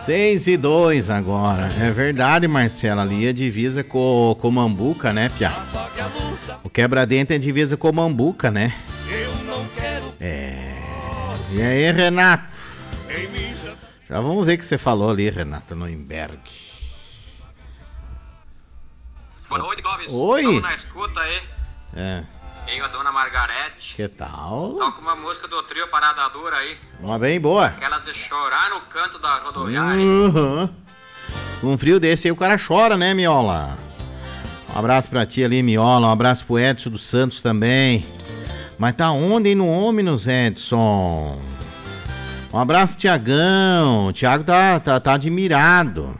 6:02 agora. É verdade, Marcela. Ali é divisa com Mambuca, né, Pia? O quebra-dente é divisa com Mambuca, né? É. E aí, Renato? Já vamos ver o que você falou ali, Renato Noimberg. Boa noite, Clóvis. Oi. Estamos na escuta aí. É. Eu, a dona Margarete. Que tal? Toca uma música do trio Parada Dura aí. Uma bem boa. Aquela de chorar no canto da rodoviária. Uhum. Com um frio desse aí o cara chora, né, Miola? Um abraço pra ti ali, Miola. Um abraço pro Edson dos Santos também. Mas tá onde aí no Omnibus, Edson? Um abraço, Tiagão. O Thiago tá admirado.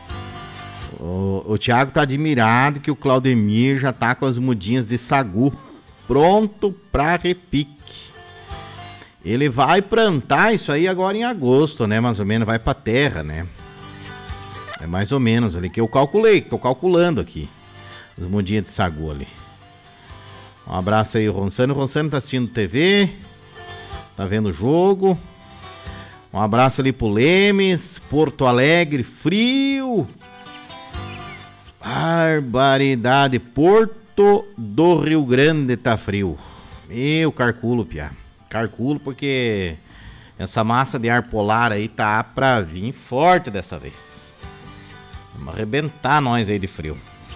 O Thiago tá admirado que o Claudemir já tá com as mudinhas de sagu pronto pra repique. Ele vai plantar isso aí agora em agosto, né? Mais ou menos, vai pra terra, né? É mais ou menos ali que eu calculei, tô calculando aqui. As mudinhas de sagu ali. Um abraço aí, Ronsano. O Ronsano tá assistindo TV, tá vendo o jogo. Um abraço ali pro Lemes, Porto Alegre, frio. Barbaridade, Porto do Rio Grande tá frio. Meu, carculo, piá. Carculo porque essa massa de ar polar aí tá pra vir forte dessa vez. Vamos arrebentar nós aí de frio.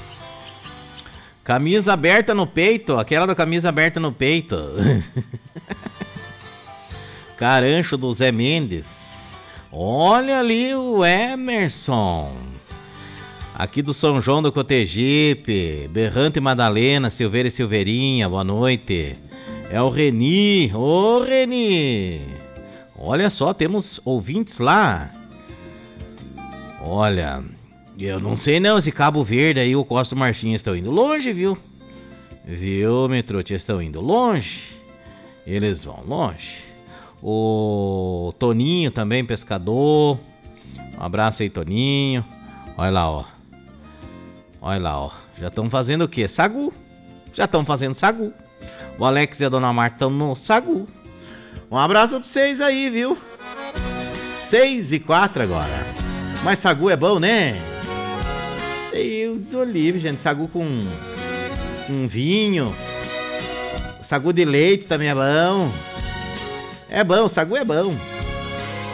Camisa aberta no peito, aquela da camisa aberta no peito. Carancho do Zé Mendes. Olha ali o Emerson. Aqui do São João do Cotegipe, Berrante e Madalena, Silveira e Silveirinha, boa noite. É o Reni, ô Reni. Olha só, temos ouvintes lá. Olha, eu não sei não, se Cabo Verde aí o Costa Marfim estão indo longe, viu? Viu, Metrote, estão indo longe. Eles vão longe. O Toninho também, pescador. Um abraço aí, Toninho. Olha lá, ó. Olha lá, ó. Já estão fazendo o quê? Sagu. Já estão fazendo sagu. O Alex e a Dona Marta estão no sagu. Um abraço pra vocês aí, viu? 6:04 agora. Mas sagu é bom, né? Deus o livre, gente. Sagu com vinho. Sagu de leite também é bom. É bom, sagu é bom.